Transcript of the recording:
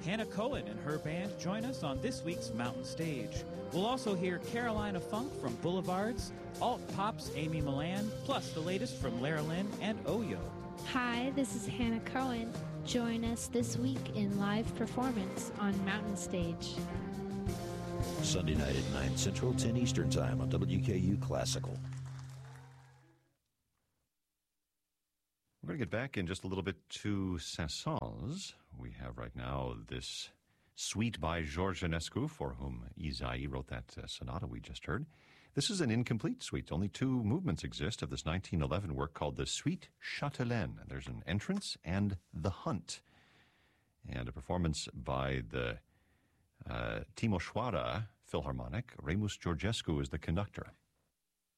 Hannah Cohen and her band join us on this week's Mountain Stage. We'll also hear Carolina Funk from Boulevards, Alt Pop's Amy Millan, plus the latest from Lara Lynn and Oyo. Hi, this is Hannah Cohen. Join us this week in live performance on Mountain Stage. Sunday night at 9 Central, 10 Eastern Time on WKU Classical. We're going to get back in just a little bit to Saint-Saëns. We have right now this suite by Georges Enescu, for whom Ysaÿe wrote that sonata we just heard. This is an incomplete suite. Only 2 movements exist of this 1911 work called the Suite Châtelaine. There's an entrance and the hunt. And a performance by the Timișoara Philharmonic. Remus Georgescu is the conductor.